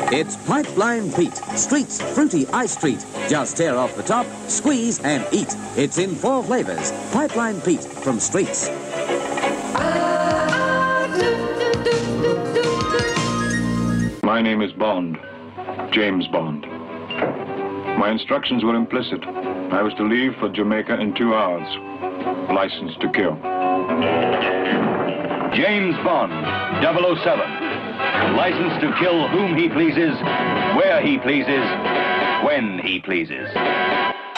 It's Pipeline Pete, Street's fruity ice treat. Just tear off the top, squeeze, and eat. It's in 4 flavors. Pipeline Pete from Streets. My name is Bond, James Bond. My instructions were implicit. I was to leave for Jamaica in 2 hours. License to kill. James Bond, 007. License to kill whom he pleases, where he pleases, when he pleases.